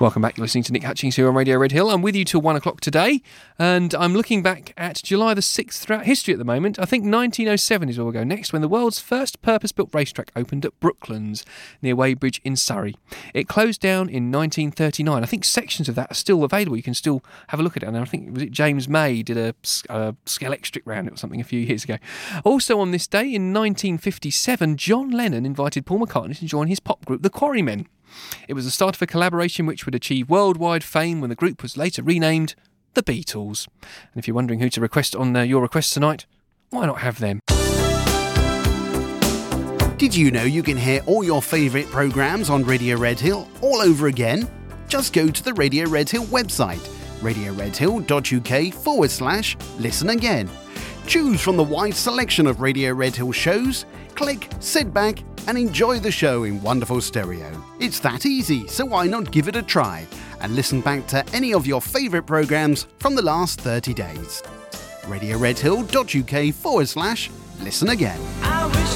Welcome back. You're listening to Nick Hutchings here on Radio Red Hill. I'm with you till 1 o'clock today, and I'm looking back at July the 6th throughout history at the moment. I think 1907 is where we'll go next, when the world's first purpose-built racetrack opened at Brooklands, near Weybridge in Surrey. It closed down in 1939. I think sections of that are still available. You can still have a look at it. And I think, was it James May did a Scalextric round it or something a few years ago. Also on this day, in 1957, John Lennon invited Paul McCartney to join his pop group, the Quarrymen. It was the start of a collaboration which would achieve worldwide fame when the group was later renamed The Beatles. And if you're wondering who to request on your request tonight, why not have them? Did you know you can hear all your favourite programmes on Radio Red Hill all over again? Just go to the Radio Red Hill website, radioredhill.uk/listen again. Choose from the wide selection of Radio Red Hill shows, click, sit back and enjoy the show in wonderful stereo. It's that easy, so why not give it a try and listen back to any of your favourite programmes from the last 30 days. radioredhill.uk/listen again.